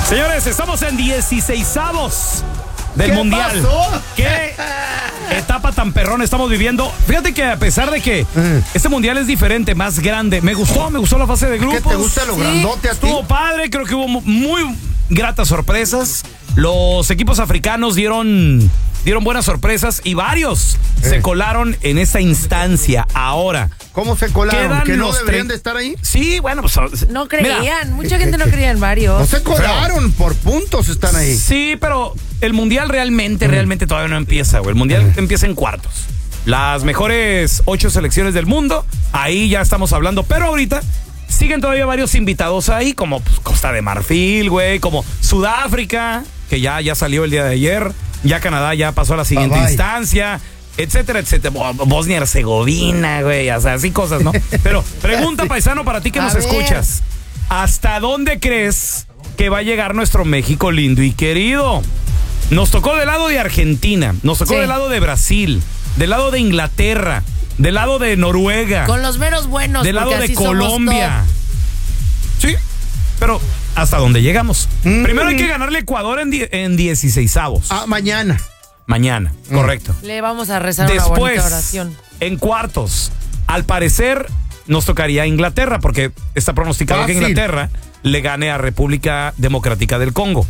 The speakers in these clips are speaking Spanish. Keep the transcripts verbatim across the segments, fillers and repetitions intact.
Señores, estamos en dieciseisavos del ¿Qué Mundial. pasó? ¿Qué etapa tan perrón estamos viviendo? Fíjate que a pesar de que Mm. este Mundial es diferente, más grande, me gustó, me gustó la fase de grupos. ¿Qué te gusta lo Sí. grandote a ti? Estuvo padre, creo que hubo mu- muy gratas sorpresas. Los equipos africanos dieron, dieron buenas sorpresas y varios Eh. se colaron en esta instancia. Ahora, ¿Cómo se colaron? quedan ¿Que no los deberían tre- de estar ahí? sí, bueno, pues No mira, creían, mucha gente no creía en varios. No se colaron, por puntos están ahí. sí, pero el Mundial realmente, realmente todavía no empieza, güey. El Mundial empieza en cuartos. Las mejores ocho selecciones del mundo, ahí ya estamos hablando, pero ahorita siguen todavía varios invitados ahí, como pues, Costa de Marfil, güey, como Sudáfrica, que ya, ya salió el día de ayer, ya Canadá ya pasó a la siguiente Bye, bye. instancia, etcétera, etcétera. Bo- Bosnia-Herzegovina, güey, o sea, así cosas, ¿no? Pero pregunta, paisano, para ti que A nos ver. escuchas, ¿hasta dónde crees que va a llegar nuestro México lindo y querido? Nos tocó del lado de Argentina, nos tocó Sí. del lado de Brasil, del lado de Inglaterra, del lado de Noruega, Con los meros buenos. del lado porque de así somos Colombia. Sí, pero ¿hasta dónde llegamos? Mm. Primero hay que ganarle a Ecuador en, die- en dieciseisavos. Ah, mañana. Mañana, correcto. top. Le vamos a rezar una Después, bonita oración. en cuartos, al parecer nos tocaría Inglaterra, porque está pronosticado que Fácil. Inglaterra le gane a República Democrática del Congo.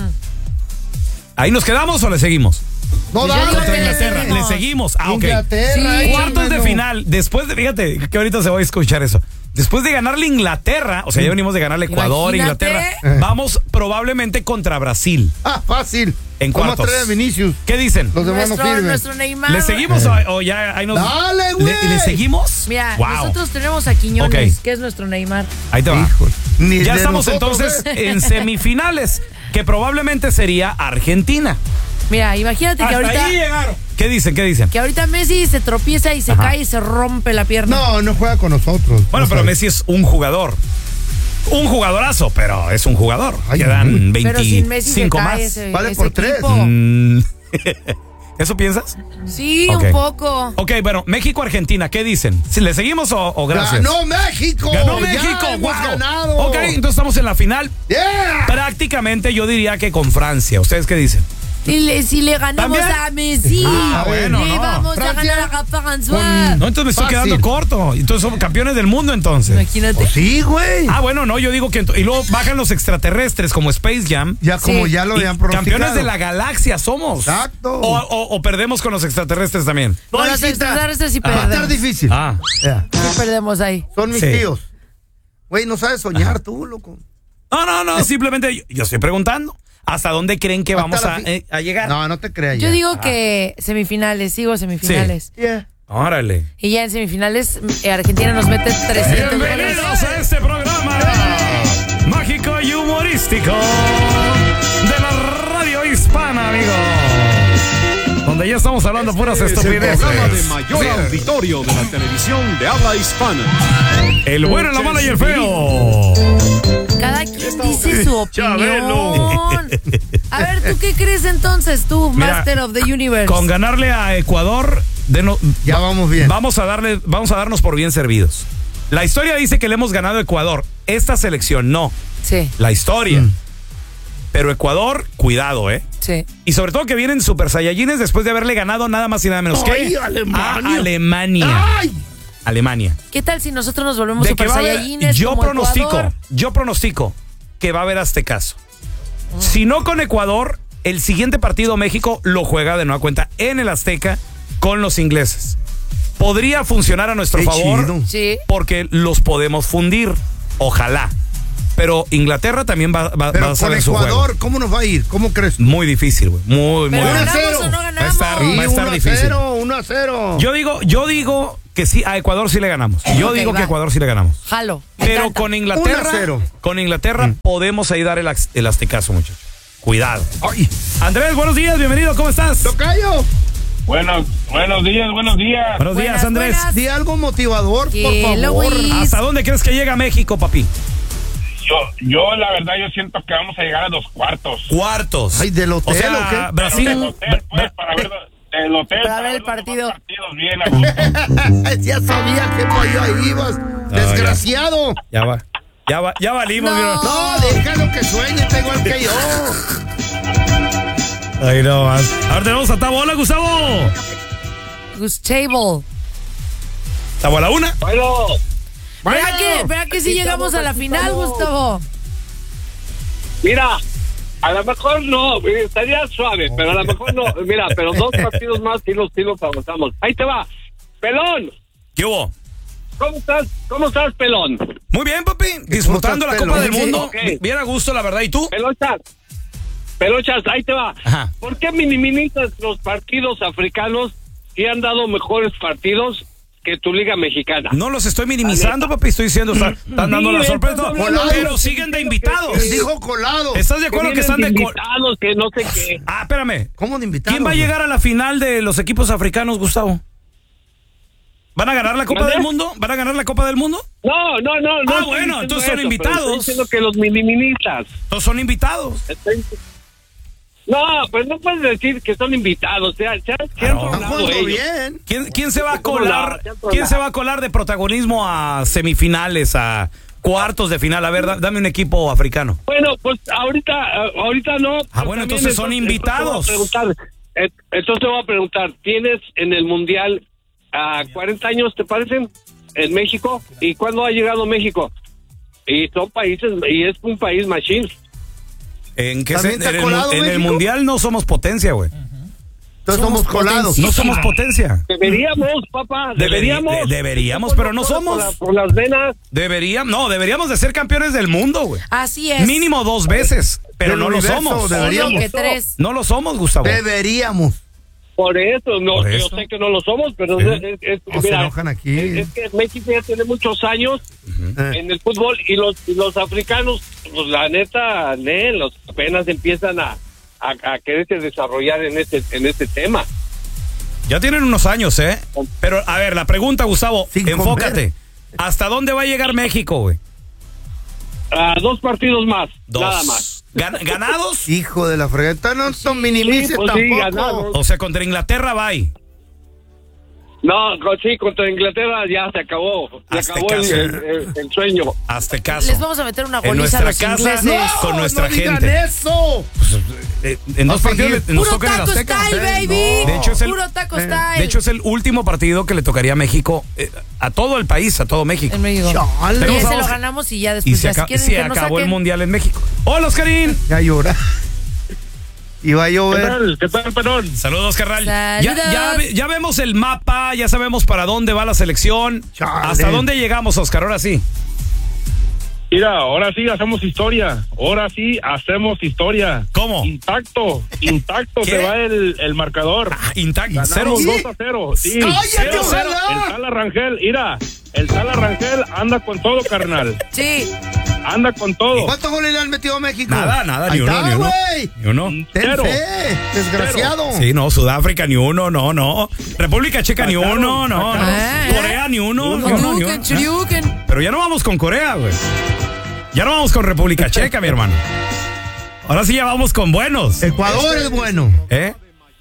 ¿Ahí nos quedamos o le seguimos? No, Pues yo dale. digo que le Inglaterra, seguimos. le seguimos. Ah, ok. Inglaterra. Sí. échale, Cuartos de mano. final, después de, fíjate, que ahorita se va a escuchar eso. Después de ganarle a Inglaterra, o sea, ya venimos de ganarle a Ecuador, Imagínate. Inglaterra, vamos probablemente contra Brasil. Ah, fácil. En ¿Cómo cuartos. trae a Vinicius? ¿Qué dicen? Los demás no Nuestro, sirven. nuestro Neymar. ¿Le seguimos o, o ya ahí nos... Dale, güey. ¿Le, le seguimos? Mira, Wow. nosotros tenemos a Quiñones, Ok. que es nuestro Neymar. Ahí te va. Híjole. Ni Ya de estamos nosotros, entonces ¿eh? en semifinales, que probablemente sería Argentina. Mira, imagínate que Hasta ahorita, ahí llegaron. ¿Qué dicen? ¿Qué dicen? que ahorita Messi se tropieza y se Ajá. cae y se rompe la pierna. No, no juega con nosotros. Bueno, No pero sabe. Messi es un jugador. Un jugadorazo, pero es un jugador. Ay, Quedan Pero sin Messi se veinticinco cae más. ese, Vale ese por tres. equipo. Mm. ¿Eso piensas? Sí, Ok. un poco. Ok, bueno, México-Argentina, ¿qué dicen? ¿Si ¿Le seguimos o, o gracias? ¡Ganó México! ¡Ganó Ya México! hemos ¡Wow! ganado! Ok, entonces estamos en la final. ¡Yeah! Prácticamente yo diría que con Francia. ¿Ustedes qué dicen? Si le, si le ganamos ¿También? a Messi, Ah, bueno, le no. vamos Francia, a ganar a François. con- No, entonces me estoy Fácil. quedando corto. Entonces somos campeones del mundo entonces. Imagínate. Pues sí, güey. Ah, bueno, no, yo digo que... ent- Y luego bajan los extraterrestres como Space Jam. Ya como Sí. ya lo Y habían pronosticado. campeones de la galaxia somos. Exacto. O, o- o perdemos con los extraterrestres también. Con los hijita, extraterrestres sí Va a estar perdemos. difícil. Ah. Ya. ¿Qué perdemos ahí? Son mis Sí. tíos. Güey, no sabes soñar tú, loco. No, no, no, simplemente yo, yo estoy preguntando. ¿Hasta dónde creen que Hasta vamos la a, fi- eh, a llegar? No, no te creas. Yo ya. digo que semifinales, sigo semifinales. Yeah. Órale. Y ya en semifinales eh, Argentina nos mete trescientos goles. Bienvenidos a este programa mágico y humorístico de la radio hispana, amigos. Donde ya estamos hablando puras Es el estupideces. programa de mayor Sí. auditorio de la televisión de habla hispana. El bueno, la mala y el feo. Cada quien dice su Chabelo. opinión. A ver, ¿tú qué crees entonces, tú, Mira, Master of the Universe? Con ganarle a Ecuador, de no- Ya vamos bien. Vamos a darle, vamos a darnos por bien servidos. La historia dice que le hemos ganado a Ecuador. Esta selección no. Sí, La historia. Mm. Pero Ecuador, cuidado, ¿eh? sí. Y sobre todo que vienen Super Saiyajines después de haberle ganado nada más y nada menos Ay, que Alemania. a Alemania. ¡Ay! Alemania. ¿Qué tal si nosotros nos volvemos De que super va a haber- saiyajines yo como pronostico, Ecuador? yo pronostico que va a haber aztecaso. Si no con Ecuador, el siguiente partido México lo juega de nueva cuenta en el Azteca con los ingleses. Podría funcionar a nuestro Qué favor chido. Sí. porque los podemos fundir. Ojalá. Pero Inglaterra también va, va- va Pero a con saber su Ecuador, juego. ¿cómo nos va a ir? ¿cómo crees? Muy difícil, güey. Muy, muy ¿Pero Uno a ganamos difícil. cero. o no Va a ganamos? estar- Sí, va a estar uno a difícil. cero, uno a cero. Yo digo, yo digo que sí, a Ecuador sí le ganamos. Yo Ok, digo que va. a Ecuador sí le ganamos. Jalo. me Pero encanta. con Inglaterra, uno a cero. con Inglaterra podemos ahí dar el, ax- el aztecaso, muchachos. Cuidado. Ay, Andrés, buenos días, bienvenido, ¿cómo estás? tocayo, Buenos, buenos días, buenos días. Buenos días, Buenas, Andrés. buenas. di algo motivador, por Hello, favor. Luis. ¿Hasta dónde crees que llega México, papi? Yo, yo la verdad, yo siento que vamos a llegar a dos cuartos. Cuartos. Ay, ¿del hotel o sea, o qué? Brasil. Del hotel, pues, para ver, del hotel. Para ver el los partido. demás partidos bien a gusto. Ya sabía que para allá ibas, desgraciado. Ya va. Ya, va, ya valimos, No. mira. No, déjalo que sueñe, está igual que yo. Ahí no más. Ahora tenemos a Tabo. Hola, Gustavo. Gustavo. Tabo a la una. Bueno, Vea que, vea que si llegamos a la final, Gustavo. mira, a lo mejor no, estaría suave, pero a lo mejor no. Mira, pero dos partidos más y los, sí los avanzamos. Ahí te va. Pelón, ¿Qué hubo? ¿cómo estás? ¿Cómo estás, Pelón? Muy bien, papi. Disfrutando la estás, Copa pelón? del Mundo. Ok. Bien a gusto, la verdad. ¿Y tú? Pelochas, Pelochas, ahí te va. Ajá. ¿Por qué minimizas los partidos africanos y han dado mejores partidos que tu liga mexicana? No los estoy minimizando, papi. Estoy diciendo, están, están dando la Sí, sorpresa. estás No, hablando pero de- siguen de invitados. Él dijo colado. ¿Estás de acuerdo que están de co- invitados, que no sé qué. Ah, espérame. ¿Cómo de invitado? ¿Quién va a llegar a la final de los equipos africanos, Gustavo? ¿Van a ganar la Copa ¿Mande? del Mundo? ¿Van a ganar la Copa del Mundo? No, no, no. no Ah, estoy bueno, diciendo entonces son eso, pero invitados. Estoy diciendo que los minimizas. Todos son invitados. Estoy- No, pues no puedes decir que son invitados. O sea, se han- se han no. Están tronado jugando ellos. bien. ¿Quién, quién se va a ¿Cómo colar? no? Se han tronado. ¿Quién se va a colar de protagonismo a semifinales, a cuartos de final? A ver, da- dame un equipo africano. Bueno, pues ahorita, ah, ahorita no. Ah, bueno, También entonces son invitados. Entonces te voy a preguntar, eh, entonces te voy a preguntar, ¿tienes en el Mundial a cuarenta años, te parecen, en México? ¿Y cuándo ha llegado México? Y son países, y es un país machine. ¿En qué ¿También se- está en el, colado en el México? mundial no somos potencia, güey. Entonces somos colados. No somos potencia. Deberíamos, papá, Deberi- deberíamos. de- deberíamos, pero no somos. Por, la- por las venas. Deberíamos, no, deberíamos de ser campeones del mundo, güey. Así es. Mínimo dos veces, pero Del no lo universo, somos. deberíamos. Obvio que tres. No lo somos, Gustavo. Deberíamos. Por eso, no, Por yo eso. sé que no lo somos, pero Sí. es, es- es- No se mira, enojan aquí. es, es que México ya tiene muchos años Eh. en el fútbol y los y los africanos, pues la neta, ne, los apenas empiezan a, a, a quererse desarrollar en este en este tema. Ya tienen unos años, ¿eh? Pero, a ver, la pregunta, Gustavo, Sin enfócate. ¿Hasta dónde va a llegar México, güey? A dos partidos más, Dos. nada más. Gan- ¿Ganados? Hijo de la fregata, no son minimices Sí, pues sí, tampoco. ganados. O sea, contra Inglaterra, bye. No, con- sí, contra Inglaterra ya se acabó, se Hazte acabó el, caso. el- el- el sueño. Hazte caso. Les vamos a meter una En goliza a nuestra los casa, ingleses. con nuestra no digan gente. eso. Eh, en dos Va a partidos seguir. le- nos Puro tocan en taco Azteca. style, Eh, baby. no. De hecho, es el- Puro taco eh, style. De hecho, es el último partido que le tocaría a México, eh, a todo el país, a todo México. en México. Chale. Y Tenemos ese a lo Oscar. ganamos y ya Y después se, ya si aca- quieren se que nos acabó el saquen. mundial en México. Hola, Oscarín. Ya llora. Y va a llover. ¿Qué tal, Perón? Saludos, carnal. Ya, Saludos. ya, ve- ya vemos el mapa, ya sabemos para dónde va la selección. Chale. ¿Hasta dónde llegamos, Oscar? Ahora sí. Mira, ahora sí hacemos historia. Ahora sí hacemos historia. ¿Cómo? Intacto, intacto ¿Qué? se va el, el marcador. Ah, intacto. Cero. Ganamos dos a cero. Sí, ¡Cállate, cero, cero. ojalá! El Sala Rangel, mira, el Sala Rangel anda con todo, carnal. Sí. Anda con todo. ¿Cuántos goles le han metido a México? Nada, nada, Ahí ni uno, está, ni uno. güey. Ni uno. Ten Cero. fe, desgraciado. Sí, no, Sudáfrica ni uno, no, no. República Checa ni Sacaron, uno, no, no. sacaron. Corea ni uno, ni uno, ni Hadouken, uno. Shoryuken. Pero ya no vamos con Corea, güey. Ya no vamos con República Checa, mi hermano. Ahora sí ya vamos con buenos. Ecuador es bueno. ¿Eh?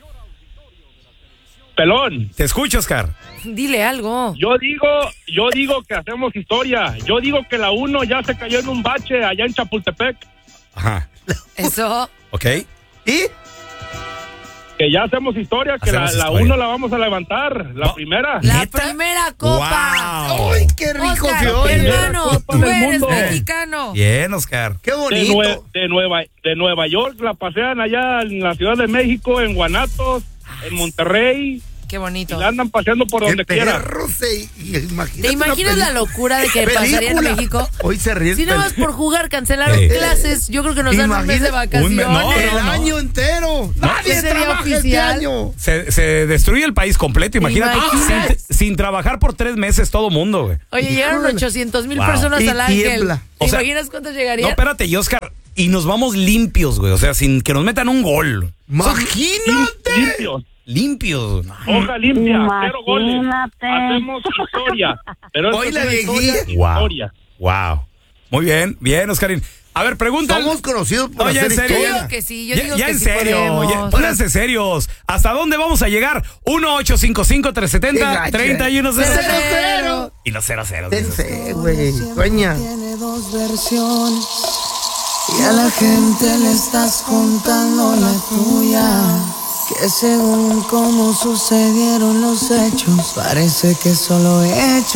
Pelón, Te escucho, Oscar. Dile algo. yo digo, yo digo que hacemos historia. Yo digo que la uno ya se cayó en un bache allá en Chapultepec. Ajá. Eso. ¿Ok? ¿Y? Que ya hacemos historia, que la, Hacemos la historia. uno la vamos a levantar, la Va- primera. La ¿Neta? primera copa. Wow. ¡Ay, qué rico Oscar, se oye! hermano, Copa tú del eres mundo. mexicano. Bien, Oscar. ¡Qué De, bonito! Nue- de Nueva de Nueva York la pasean allá en la Ciudad de México, en Guanatos, en Monterrey, Qué y bonito. la andan paseando por ¡Qué donde quiera. perro se... y- imagínate ¿Te imaginas una la peli- locura de que pasaría en película. México? Hoy se ríe. Si nada más por jugar cancelaron Eh. clases, yo creo que nos dan un mes de Imagínate. Un mes- vacaciones. no, El no. año entero. Nadie Ese día trabaja este oficial. año. Se, se destruye el país completo, imagínate. imaginas? Sin, sin trabajar por tres meses todo mundo, güey. Oye, llegaron Híjole. ochocientos mil Wow. personas Y al Ángel. tiembla. ¿Te O sea, imaginas cuántos No, llegarían? espérate, y Oscar, y nos vamos limpios, güey. O sea, sin que nos metan un gol. Imagínate. Limpios, Limpios. hoja limpia, cero goles. Imagínate. Hacemos historia. Pero Hoy esto la es una viejía. historia, Wow. historia. Wow. Muy bien, bien, Oscarín. A ver, pregunta. Somos conocidos por No, ya hacer en serio. Yo historia. digo que sí, yo Ya, digo ya que en sí serio, podemos. ya, pónganse serios. ¿Hasta dónde vamos a llegar? uno ocho cinco cinco, tres siete Qué cero, gacho, tres uno cero Cero, cero. cero. Y los cero cero. Ten fe, güey. Sueña. Tiene dos versiones y a la gente le estás contando la tuya. Que según cómo sucedieron los hechos, parece que solo he hecho